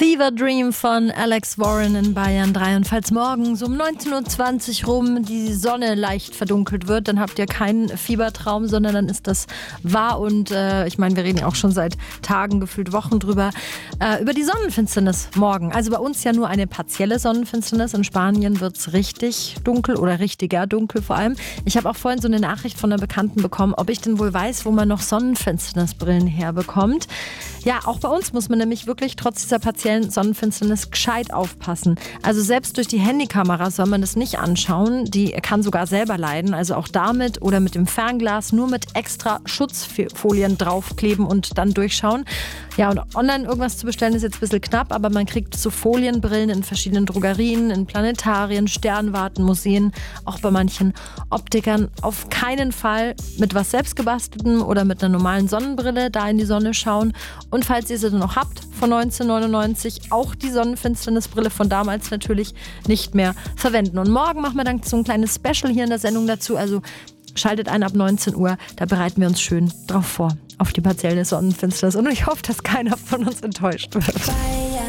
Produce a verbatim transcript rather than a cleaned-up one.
Fever Dream von Alex Warren in Bayern drei. Und falls morgens um neunzehn Uhr zwanzig rum die Sonne leicht verdunkelt wird, dann habt ihr keinen Fiebertraum, sondern dann ist das wahr. Und äh, ich meine, wir reden ja auch schon seit Tagen, gefühlt Wochen drüber, äh, über die Sonnenfinsternis morgen. Also bei uns ja nur eine partielle Sonnenfinsternis. In Spanien wird es richtig dunkel oder richtiger dunkel vor allem. Ich habe auch vorhin so eine Nachricht von einer Bekannten bekommen, ob ich denn wohl weiß, wo man noch Sonnenfinsternisbrillen herbekommt. Ja, auch bei uns muss man nämlich wirklich trotz dieser partiellen Sonnenfinsternis gescheit aufpassen. Also selbst durch die Handykamera soll man das nicht anschauen. Die kann sogar selber leiden. Also auch damit oder mit dem Fernglas nur mit extra Schutzfolien draufkleben und dann durchschauen. Ja, und online irgendwas zu bestellen ist jetzt ein bisschen knapp, aber man kriegt so Folienbrillen in verschiedenen Drogerien, in Planetarien, Sternwarten, Museen, auch bei manchen Optikern. Auf keinen Fall mit was selbstgebasteltem oder mit einer normalen Sonnenbrille da in die Sonne schauen. Und falls ihr sie noch habt, von neunzehnhundertneunundneunzig, auch die Sonnenfinsternisbrille von damals natürlich nicht mehr verwenden. Und morgen machen wir dann so ein kleines Special hier in der Sendung dazu. Also schaltet ein ab neunzehn Uhr, da bereiten wir uns schön drauf vor, auf die partielle Sonnenfinsternis. Und ich hoffe, dass keiner von uns enttäuscht wird.